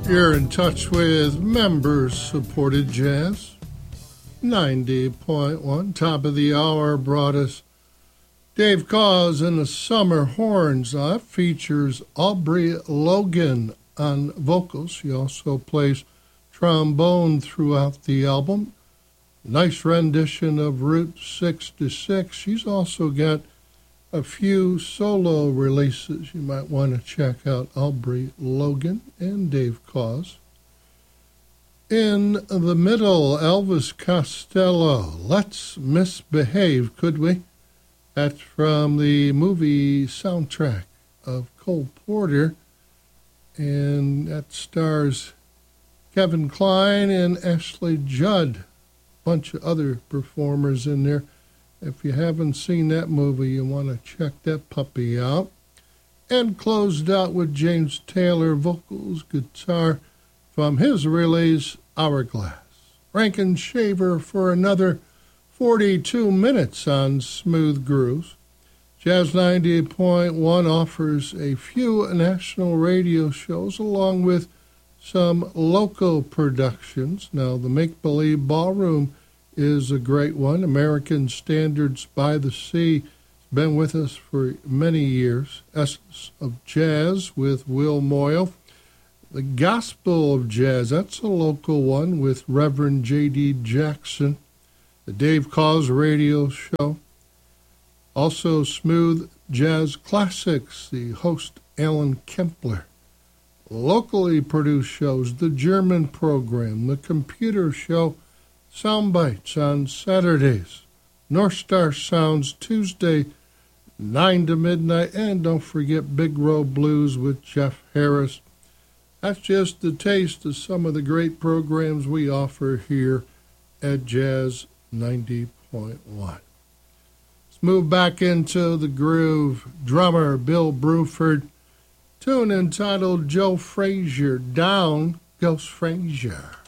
You're in touch with member-supported jazz. 90.1, top of the hour, brought us Dave Koz and the Summer Horns. That features Aubrey Logan on vocals. She also plays trombone throughout the album. Nice rendition of Route 66. She's also got a few solo releases you might want to check out. Aubrey Logan and Dave Koz. In the middle, Elvis Costello, Let's Misbehave, Could We? That's from the movie soundtrack of Cole Porter, and that stars Kevin Kline and Ashley Judd. A bunch of other performers in there. If you haven't seen that movie, you want to check that puppy out. And closed out with James Taylor vocals, guitar from his release, Hourglass. Rankin Shaver for another 42 minutes on Smooth Grooves. Jazz 90.1 offers a few national radio shows along with some local productions. Now, the Make Believe Ballroom is a great one. American Standards by the Sea has been with us for many years. Essence of Jazz with Will Moyle. The Gospel of Jazz, that's a local one with Reverend J.D. Jackson. The Dave Koz Radio Show. Also Smooth Jazz Classics, the host Alan Kempler. Locally produced shows, the German Program, the Computer Show, Soundbites on Saturdays, North Star Sounds Tuesday, 9 to midnight, and don't forget Big Row Blues with Jeff Harris. That's just a taste of some of the great programs we offer here at Jazz 90.1. Let's move back into the groove. Drummer Bill Bruford, tune entitled Joe Frazier, Down Goes Frazier.